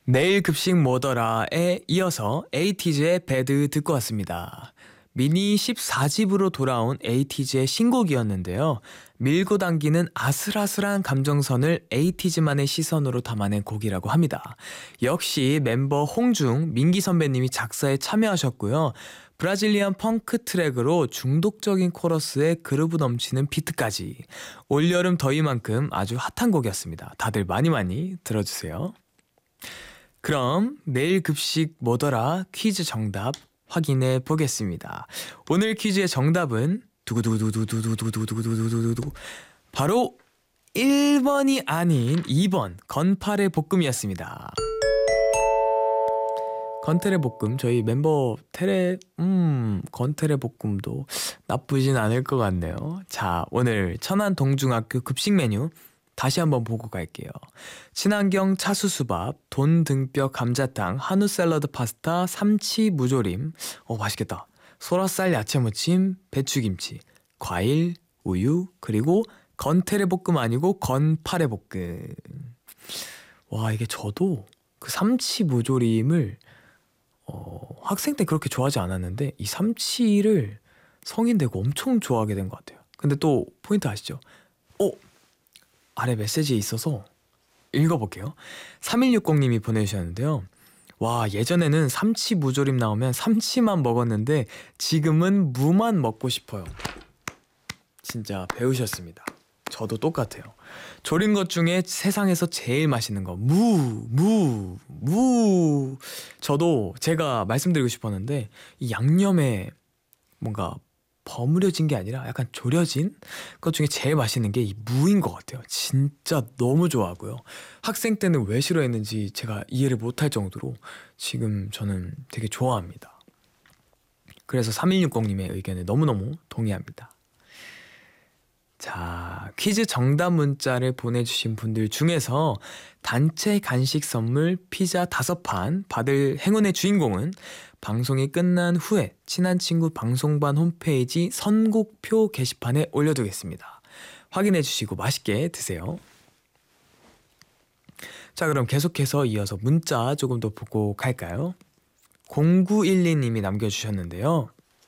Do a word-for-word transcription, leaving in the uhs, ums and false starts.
내일 급식 뭐더라에 이어서 에이티즈의 배드 듣고 왔습니다. 미니 십사 집으로 돌아온 에이티즈의 신곡이었는데요. 밀고 당기는 아슬아슬한 감정선을 에이티즈만의 시선으로 담아낸 곡이라고 합니다. 역시 멤버 홍중, 민기 선배님이 작사에 참여하셨고요. 브라질리안 펑크 트랙으로 중독적인 코러스에 그루브 넘치는 비트까지 올여름 더위만큼 아주 핫한 곡이었습니다. 다들 많이 많이 들어주세요. 그럼 내일 급식 뭐더라 퀴즈 정답 확인해 보겠습니다. 오늘 퀴즈의 정답은 두구두구두구두구두구두구두구두구두구 바로 일 번이 아닌 이 번 건파래 볶음이었습니다. 건테레 볶음 저희 멤버 테레 음 건테레 볶음도 나쁘진 않을 것 같네요. 자, 오늘 천안동중학교 급식 메뉴 다시 한번 보고 갈게요. 친환경 차수수밥, 돈등뼈 감자탕, 한우 샐러드 파스타, 삼치 무조림. 어, 맛있겠다. 소라쌀 야채무침, 배추김치, 과일, 우유, 그리고 건테레 볶음 아니고 건파레 볶음. 와, 이게 저도 그 삼치 무조림을 어, 학생 때 그렇게 좋아하지 않았는데 이 삼치를 성인 되고 엄청 좋아하게 된 것 같아요. 근데 또 포인트 아시죠? 어? 아래 메시지에 있어서 읽어볼게요. 삼일육공님이 보내주셨는데요. 와, 예전에는 삼치 무조림 나오면 삼치만 먹었는데 지금은 무만 먹고 싶어요. 진짜 배우셨습니다. 저도 똑같아요. 조린 것 중에 세상에서 제일 맛있는 거 무, 무, 무. 저도 제가 말씀드리고 싶었는데 이 양념에 뭔가 버무려진 게 아니라 약간 졸여진 것 중에 제일 맛있는 게 이 무인 것 같아요. 진짜 너무 좋아하고요. 학생 때는 왜 싫어했는지 제가 이해를 못할 정도로 지금 저는 되게 좋아합니다. 그래서 삼일육공님의 의견에 너무너무 동의합니다. 자, 퀴즈 정답 문자를 보내주신 분들 중에서 단체 간식 선물 피자 다섯 판 받을 행운의 주인공은 방송이 끝난 후에 친한 친구 방송반 홈페이지 선곡표 게시판에 올려두겠습니다. 확인해주시고 맛있게 드세요. 자, 그럼 계속해서 이어서 문자 조금 더 보고 갈까요? 공구일이님이 남겨주셨는데요.